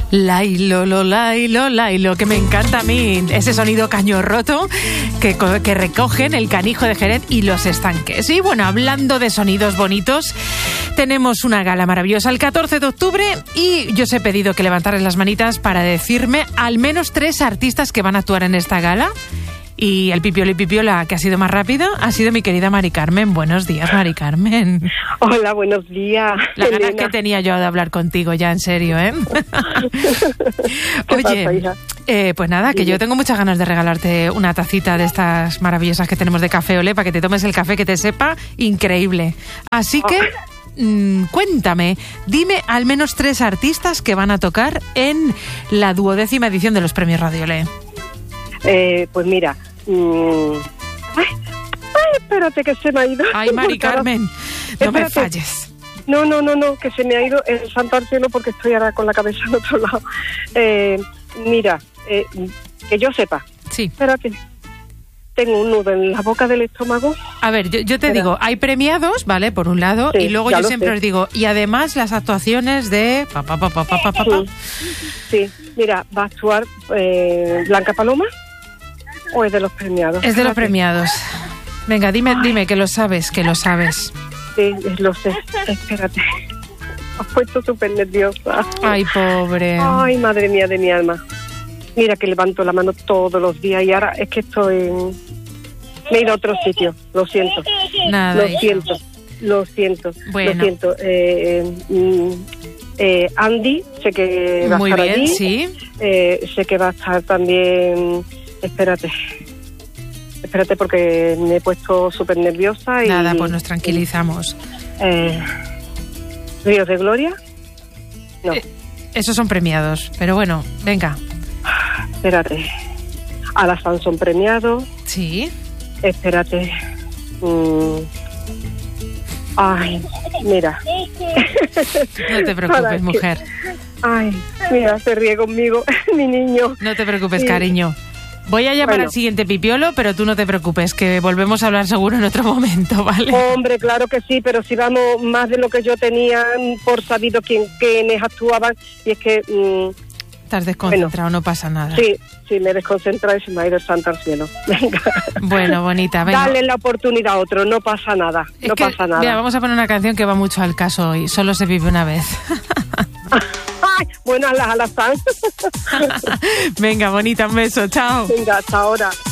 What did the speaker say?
Lailo, lailo, lailo, que me encanta a mí ese sonido caño roto que recogen el Canijo de Jerez y los estanques. Y bueno, hablando de sonidos bonitos, tenemos una gala maravillosa el 14 de octubre y yo os he pedido que levantarais las manitas para decirme al menos 3 artistas que van a actuar en esta gala. Y el Pipiola y Pipiola, que ha sido más rápido, ha sido mi querida Mari Carmen. Buenos días, Mari Carmen. Hola, buenos días. La ganas que tenía yo de hablar contigo, ya en serio, ¿eh? Oye, pues nada, que yo tengo muchas ganas de regalarte una tacita de estas maravillosas que tenemos de café olé para que te tomes el café que te sepa increíble. Así que, cuéntame, dime al menos 3 artistas que van a tocar en la 12ª edición de los Premios Radio Olé. Pues mira, ay, espérate que se me ha ido. Ay, Mari Carmen, no me falles. No, que se me ha ido el santo al cielo porque estoy ahora con la cabeza en otro lado. Mira, que yo sepa. Sí. Espérate, tengo un nudo en la boca del estómago. A ver, yo te digo, hay premiados, ¿vale? Por un lado, sí, y luego yo siempre os digo, y además las actuaciones de... Sí, mira, va a actuar Blanca Paloma. ¿O es de los premiados? Es de los premiados. Venga, dime que lo sabes, Sí, lo sé. Espérate. Has puesto súper nerviosa. Ay, pobre. Ay, madre mía de mi alma. Mira que levanto la mano todos los días y ahora es que estoy... Me he ido a otro sitio, lo siento. Nada, lo siento. Bueno. Lo siento. Andy, sé que va a estar allí. Sí. Sé que va a estar también... Espérate porque me he puesto súper nerviosa. Nada, pues nos tranquilizamos. ¿Ríos de Gloria? No. Esos son premiados, pero bueno, venga. Espérate. Alazán son premiados. Sí. Espérate. Ay, mira. No te preocupes, mujer. Ay, mira, se ríe conmigo, mi niño. No te preocupes, cariño. Voy a llamar al siguiente Pipiolo, pero tú no te preocupes, que volvemos a hablar seguro en otro momento, ¿vale? Hombre, claro que sí, pero si vamos más de lo que yo tenía por sabido quiénes actuaban, y es que... Estás desconcentrado, no pasa nada. Sí, me he desconcentrado y se me ha ido el santo al cielo. Venga. Bueno, bonita, venga. Dale la oportunidad a otro, no pasa nada, pasa nada. Mira, vamos a poner una canción que va mucho al caso hoy, Solo se vive una vez. Bueno, Alazán. Venga, bonita, un beso, chao. Venga, hasta ahora.